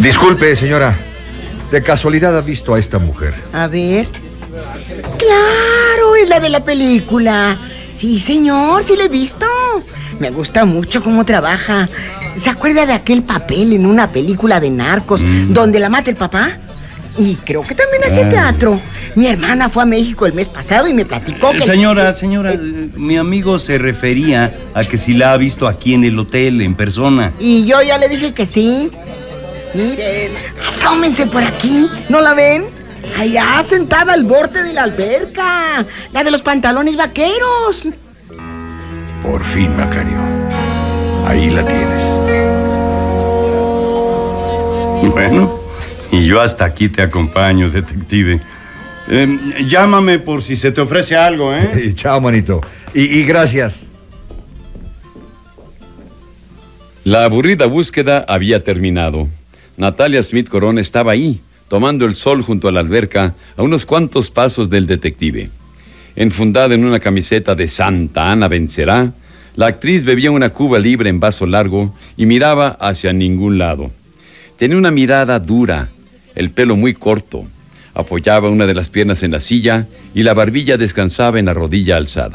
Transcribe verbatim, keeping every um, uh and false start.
Disculpe, señora. ¿De casualidad ha visto a esta mujer? A ver. Claro, es la de la película. Sí, señor, sí la he visto. Me gusta mucho cómo trabaja. ¿Se acuerda de aquel papel en una película de narcos mm. donde la mata el papá? Y creo que también hace ah. teatro. Mi hermana fue a México el mes pasado y me platicó que... Señora, señora, eh, mi amigo se refería a que si la ha visto aquí en el hotel, en persona. Y yo ya le dije que sí. Miren, asómense por aquí. ¿No la ven? Allá sentada al borde de la alberca. La de los pantalones vaqueros. Por fin, Macario. Ahí la tienes. Bueno, y yo hasta aquí te acompaño, detective. Eh, llámame por si se te ofrece algo, ¿eh? eh chao, manito. Y, y gracias. La aburrida búsqueda había terminado. Natalia Smith Corona estaba ahí, tomando el sol junto a la alberca, a unos cuantos pasos del detective. Enfundada en una camiseta de Santa Ana Vencerá, la actriz bebía una cuba libre en vaso largo y miraba hacia ningún lado. Tenía una mirada dura, el pelo muy corto, apoyaba una de las piernas en la silla y la barbilla descansaba en la rodilla alzada.